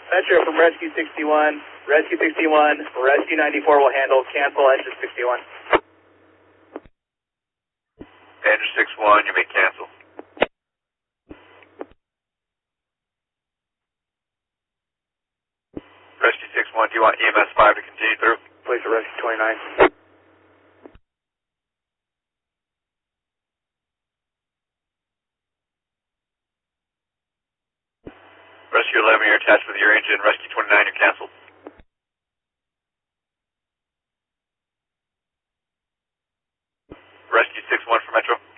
Metro from Rescue 61, Rescue 61, Rescue 94 will handle, cancel engine 61. Engine 61, you may cancel. Rescue 61, do you want EMS 5 to continue through? Please to Rescue 29. Rescue 11, you're attached with your engine. Rescue 29, you're canceled. Rescue 61 for Metro.